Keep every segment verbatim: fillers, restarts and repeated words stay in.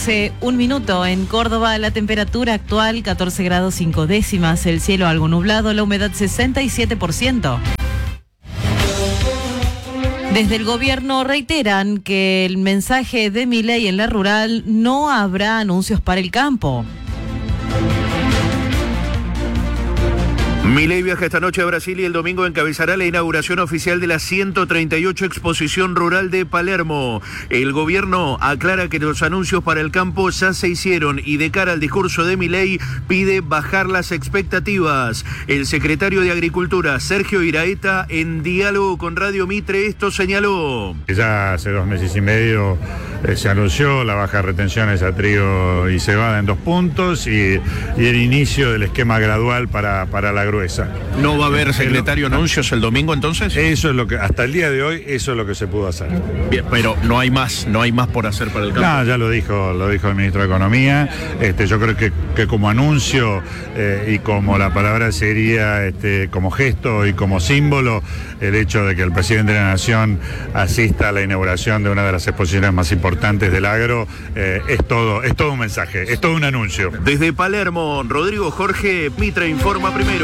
Hace un minuto en Córdoba, la temperatura actual catorce grados cinco décimas, el cielo algo nublado, la humedad sesenta y siete por ciento. Desde el gobierno reiteran que el mensaje de Milei en la rural: no habrá anuncios para el campo. Milei viaja esta noche a Brasil y el domingo encabezará la inauguración oficial de la ciento treinta y ocho Exposición Rural de Palermo. El gobierno aclara que los anuncios para el campo ya se hicieron y de cara al discurso de Milei pide bajar las expectativas. El secretario de Agricultura, Sergio Iraeta, en diálogo con Radio Mitre, esto señaló. Ya hace dos meses y medio eh, se anunció la baja de retenciones a trigo y cebada en dos puntos y, y el inicio del esquema gradual para, para la gruesa. ¿No va a haber, secretario, anuncios el domingo entonces? Eso es lo que, hasta el día de hoy, eso es lo que se pudo hacer. Bien, pero no hay más, no hay más por hacer para el campo. No, ya lo dijo, lo dijo el ministro de Economía. Este, yo creo que, que como anuncio eh, y como la palabra sería este, como gesto y como símbolo, el hecho de que el presidente de la Nación asista a la inauguración de una de las exposiciones más importantes del agro, eh, es todo, es todo un mensaje, es todo un anuncio. Desde Palermo, Rodrigo Jorge, Mitre informa primero.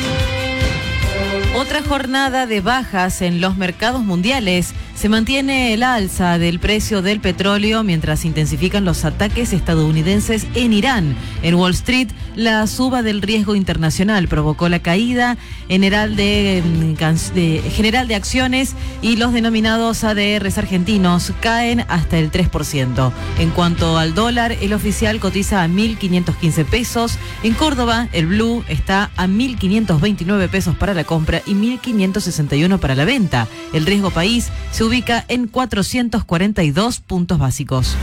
Otra jornada de bajas en los mercados mundiales. Se mantiene el alza del precio del petróleo mientras intensifican los ataques estadounidenses en Irán. En Wall Street, la suba del riesgo internacional provocó la caída general de, de, general de acciones y los denominados A D Rs argentinos caen hasta el tres por ciento. En cuanto al dólar, el oficial cotiza a mil quinientos quince pesos. En Córdoba, el blue está a mil quinientos veintinueve pesos para la compra y mil quinientos sesenta y uno para la venta. El riesgo país se ubica en cuatrocientos cuarenta y dos puntos básicos.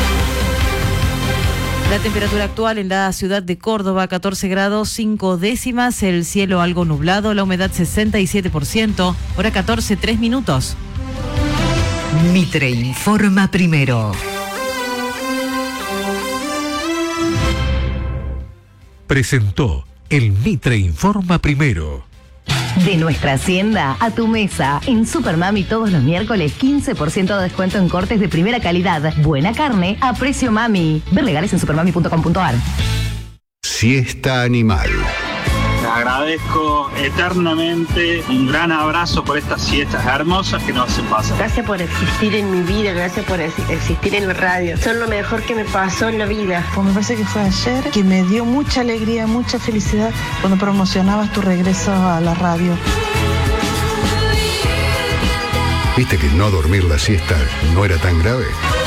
La temperatura actual en la ciudad de Córdoba, catorce grados cinco décimas, el cielo algo nublado, la humedad sesenta y siete por ciento, hora catorce, tres minutos. Mitre informa primero. Presentó el Mitre informa primero. De nuestra hacienda a tu mesa. En Supermami todos los miércoles quince por ciento de descuento en cortes de primera calidad. Buena carne a precio mami. Ver legales en supermami punto com punto ar. Siesta animal. Te agradezco eternamente. Un gran abrazo por estas siestas hermosas que nos hacen pasar. Gracias por existir en mi vida, gracias por existir en la radio. Son lo mejor que me pasó en la vida. Pues me parece que fue ayer que me dio mucha alegría, mucha felicidad cuando promocionabas tu regreso a la radio. ¿Viste que no dormir la siesta no era tan grave?